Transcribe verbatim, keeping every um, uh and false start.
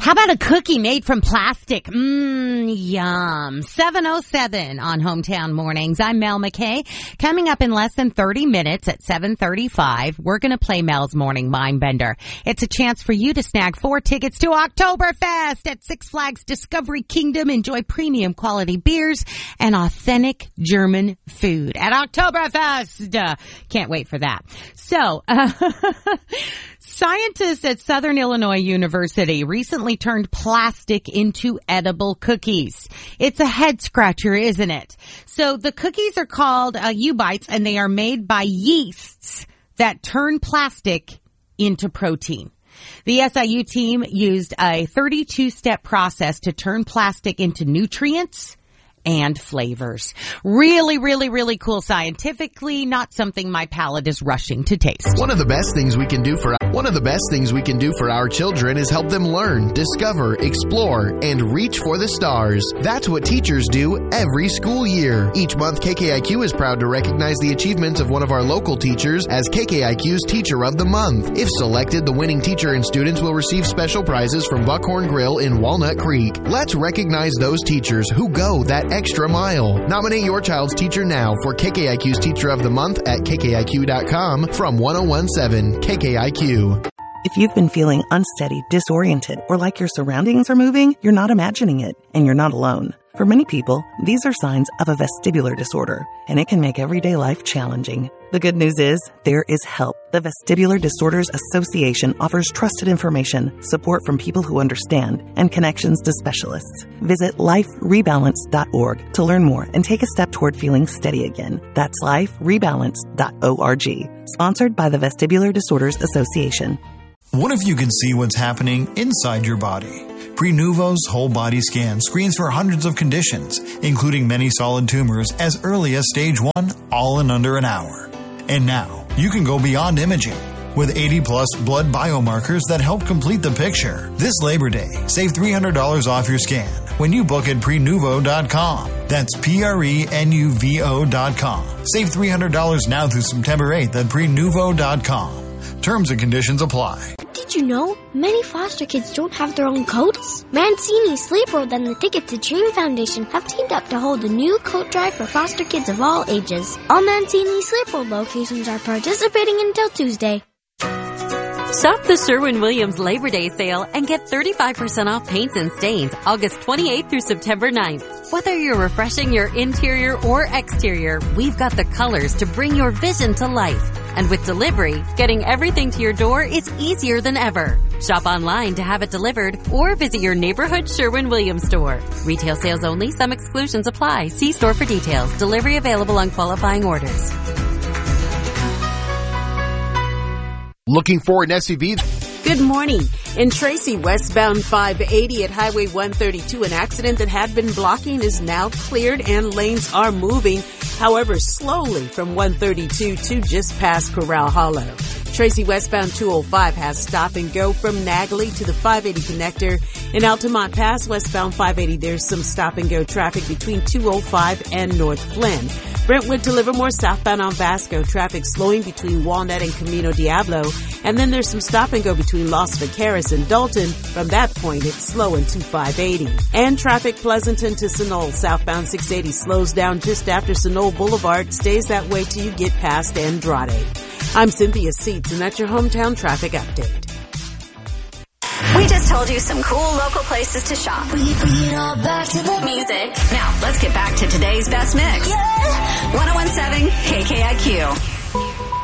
How about a cookie made from plastic? Mmm, yum. seven oh seven on Hometown Mornings. I'm Mel McKay. Coming up in less than thirty minutes at seven thirty-five, we're going to play Mel's Morning Mindbender. It's a chance for you to snag four tickets to Oktoberfest at Six Flags Discovery Kingdom. Enjoy premium quality beers and authentic German food at Oktoberfest. Uh, can't wait for that. So, uh, scientists at Southern Illinois University recently turned plastic into edible cookies. It's a head scratcher, isn't it? So the cookies are called uh, U-Bites, and they are made by yeasts that turn plastic into protein. The S I U team used a thirty-two step process to turn plastic into nutrients and flavors. Really, really, really cool scientifically, not something my palate is rushing to taste. One of the best things we can do for one of the best things we can do for our children is help them learn, discover, explore, and reach for the stars. That's what teachers do every school year. Each month, K K I Q is proud to recognize the achievements of one of our local teachers as K K I Q's Teacher of the Month. If selected, the winning teacher and students will receive special prizes from Buckhorn Grill in Walnut Creek. Let's recognize those teachers who go that extra mile. Nominate your child's teacher now for K K I Q's Teacher of the Month at K K I Q dot com from one oh one seven K K I Q. If you've been feeling unsteady, disoriented, or like your surroundings are moving, you're not imagining it, and you're not alone. For many people, these are signs of a vestibular disorder, and it can make everyday life challenging. The good news is, there is help. The Vestibular Disorders Association offers trusted information, support from people who understand, and connections to specialists. Visit life rebalance dot org to learn more and take a step toward feeling steady again. That's life rebalance dot org. Sponsored by the Vestibular Disorders Association. What if you could see what's happening inside your body? Prenuvo's whole body scan screens for hundreds of conditions, including many solid tumors, as early as stage one, all in under an hour. And now, you can go beyond imaging with eighty plus blood biomarkers that help complete the picture. This Labor Day, save three hundred dollars off your scan when you book at prenuvo dot com. That's P R E N U V O dot com. Save three hundred dollars now through September eighth at prenuvo dot com. Terms and conditions apply. Did you know many foster kids don't have their own coats? Mancini, Sleep World, and the Ticket to Dream Foundation have teamed up to hold a new coat drive for foster kids of all ages. All Mancini Sleep World locations are participating until Tuesday. Shop the Sherwin-Williams Labor Day sale and get thirty-five percent off paints and stains August twenty-eighth through September ninth. Whether you're refreshing your interior or exterior, we've got the colors to bring your vision to life. And with delivery, getting everything to your door is easier than ever. Shop online to have it delivered or visit your neighborhood Sherwin-Williams store. Retail sales only. Some exclusions apply. See store for details. Delivery available on qualifying orders. Looking for an S U V? Good morning. In Tracy, westbound five eighty at Highway one thirty-two, an accident that had been blocking is now cleared and lanes are moving, however, slowly from one thirty-two to just past Corral Hollow. Tracy westbound two oh five has stop and go from Nagley to the five eighty connector. In Altamont Pass, westbound five eighty, there's some stop and go traffic between two oh five and North Flynn. Brentwood to Livermore, southbound on Vasco, traffic slowing between Walnut and Camino Diablo. And then there's some stop and go between Los Vaqueros and Dalton. From that point, it's slow into five eighty. And traffic Pleasanton to Sunol, southbound six eighty slows down just after Sunol Boulevard, stays that way till you get past Andrade. I'm Cynthia Seats, and that's your hometown traffic update. We just told you some cool local places to shop. We bring it all back to the music. Now, let's get back to today's best mix. Yeah. one oh one seven K K I Q.